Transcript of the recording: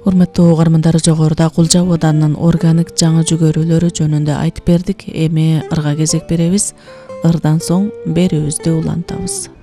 Урматтуу угармандар, жогоруда Кулжа абаданынын органик жаңы жүгөрүлөрү жөнүндө айтып бердик. Эми ырга кезек беребиз. Ырдан соң берүүбүздү улантабыз.